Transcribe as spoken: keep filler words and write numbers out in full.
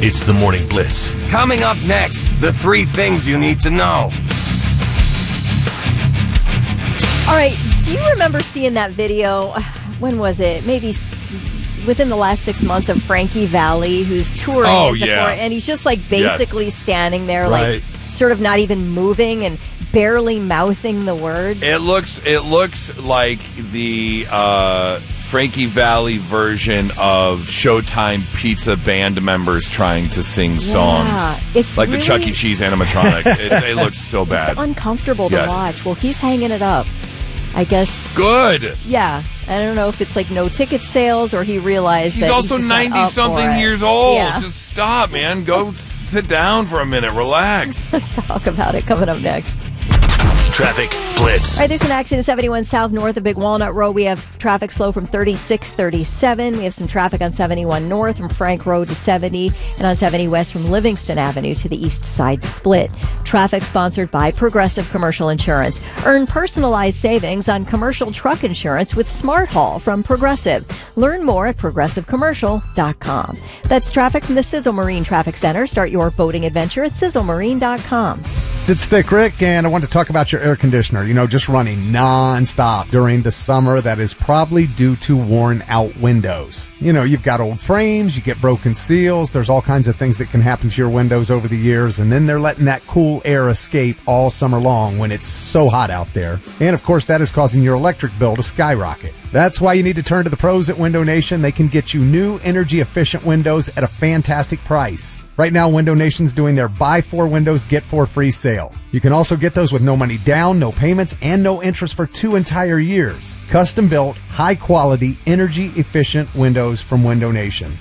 It's the Morning Blitz. Coming up next, the three things you need to know. All right, do you remember seeing that video? When was it? Maybe s- within the last six months of Frankie Valli, who's touring Oh, as the yeah. foreign, and he's just like basically Yes. standing there, Right. like sort of not even moving and barely mouthing the words. It looks it looks like the uh, Frankie Valli version of Showtime Pizza band members trying to sing songs. Yeah, it's like really- the Chuck E. Cheese animatronics. it, it looks so bad. It's uncomfortable to Yes. watch. Well, he's hanging it up, I guess. Good. Yeah. I don't know if it's like no ticket sales or he realized He's that also he's just not up for ninety-something it. years old. Yeah. Just stop, man. Go sit down for a minute. Relax. Let's talk about it coming up next. Traffic Blitz. All right, there's an accident seventy-one South North of Big Walnut Road. We have traffic slow from thirty-six thirty-seven. We have some traffic on seventy-one North from Frank Road to seventy and on seventy West from Livingston Avenue to the East Side Split. Traffic sponsored by Progressive Commercial Insurance. Earn personalized savings on commercial truck insurance with Smart Haul from Progressive. Learn more at progressive commercial dot com. That's traffic from the Sizzle Marine Traffic Center. Start your boating adventure at sizzle marine dot com. It's Thick Rick, and I want to talk about your air conditioner, you know, just running non-stop during the summer. That is probably due to worn-out windows. You know, you've got old frames, you get broken seals, there's all kinds of things that can happen to your windows over the years, and then they're letting that cool air escape all summer long when it's so hot out there. And, of course, that is causing your electric bill to skyrocket. That's why you need to turn to the pros at Window Nation. They can get you new energy-efficient windows at a fantastic price. Right now, Window Nation's doing their buy four windows, get four free sale. You can also get those with no money down, no payments, and no interest for two entire years. Custom-built, high-quality, energy-efficient windows from Window Nation.